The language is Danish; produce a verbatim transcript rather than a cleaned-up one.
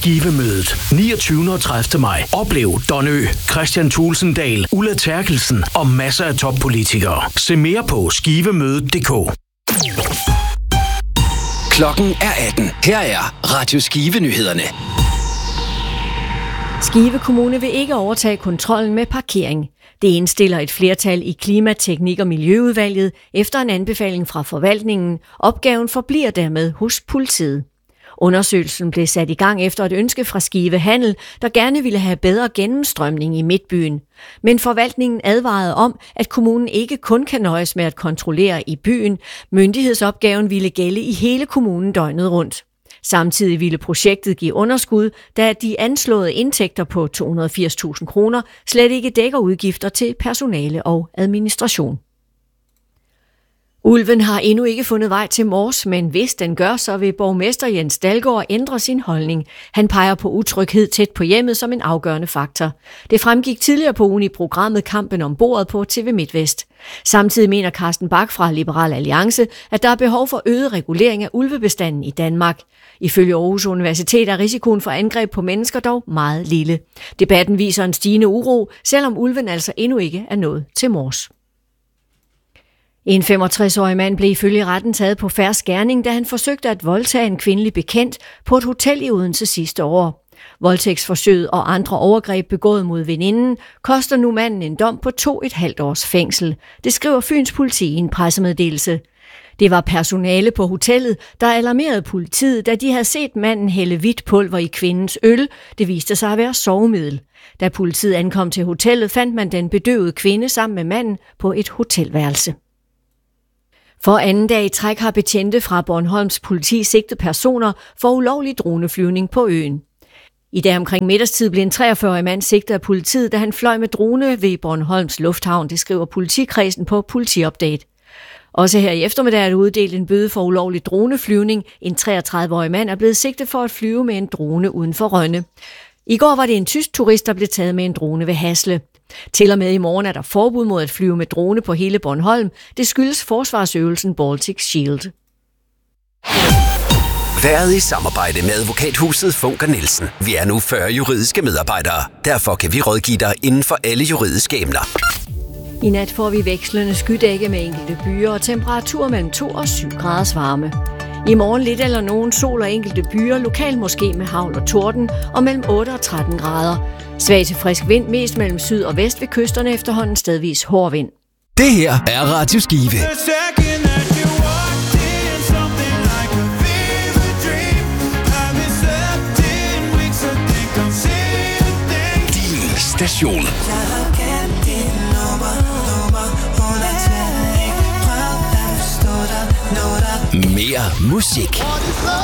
Skivemødet niogtyvende og tredivte maj. Oplev Don Ø, Christian Thulesen Dahl, Ulla Terkelsen og masser af toppolitikere. Se mere på skivemødet punktum d k. Klokken er atten. Her er Radio Skive-nyhederne. Skive Kommune vil ikke overtage kontrollen med parkering. Det indstiller et flertal i Klima-, Teknik- og Miljøudvalget efter en anbefaling fra forvaltningen. Opgaven forbliver dermed hos politiet. Undersøgelsen blev sat i gang efter et ønske fra Skive Handel, der gerne ville have bedre gennemstrømning i midtbyen. Men forvaltningen advarede om, at kommunen ikke kun kan nøjes med at kontrollere i byen. Myndighedsopgaven ville gælde i hele kommunen døgnet rundt. Samtidig ville projektet give underskud, da de anslåede indtægter på to hundrede og firs tusind kroner slet ikke dækker udgifter til personale og administration. Ulven har endnu ikke fundet vej til Mors, men hvis den gør, så vil borgmester Jens Dalgaard ændre sin holdning. Han peger på utryghed tæt på hjemmet som en afgørende faktor. Det fremgik tidligere på ugen i programmet Kampen om bordet på T V MidtVest. Samtidig mener Carsten Bach fra Liberal Alliance, at der er behov for øget regulering af ulvebestanden i Danmark. Ifølge Aarhus Universitet er risikoen for angreb på mennesker dog meget lille. Debatten viser en stigende uro, selvom ulven altså endnu ikke er nået til Mors. En femogtres-årig mand blev ifølge retten taget på fersk gerning, da han forsøgte at voldtage en kvindelig bekendt på et hotel i Odense sidste år. Voldtægtsforsøget og andre overgreb begået mod veninden koster nu manden en dom på to et halvt års fængsel. Det skriver Fyns politi i en pressemeddelelse. Det var personale på hotellet, der alarmerede politiet, da de havde set manden hælde hvidt pulver i kvindens øl. Det viste sig at være sovemiddel. Da politiet ankom til hotellet, fandt man den bedøvede kvinde sammen med manden på et hotelværelse. For anden dag i træk har betjente fra Bornholms politi sigtet personer for ulovlig droneflyvning på øen. I dag omkring middagstid blev en treogfyrre-årig mand sigtet af politiet, da han fløj med drone ved Bornholms Lufthavn, det skriver politikredsen på Politiupdate. Også her i eftermiddag er det uddelt en bøde for ulovlig droneflyvning. En treogtredive-årig mand er blevet sigtet for at flyve med en drone uden for Rønne. I går var det en tysk turist, der blev taget med en drone ved Hasle. Til og med i morgen er der forbud mod at flyve med drone på hele Bornholm. Det skyldes forsvarsøvelsen Baltic Shield. Været i samarbejde med advokathuset Funker Nielsen. Vi er nu fyrre juridiske medarbejdere. Derfor kan vi rådgive dig inden for alle juridiske emner. I nat får vi vekslende skydække med enkelte byer og temperatur mellem to og syv graders varme. I morgen lidt eller nogen sol og enkelte byer, lokal måske med hagl og torden, og mellem otte og tretten grader. Svag til frisk vind, mest mellem syd og vest ved kysterne, efterhånden stedvis hård vind. Det her er Radio Skive. Din station. Mere musik.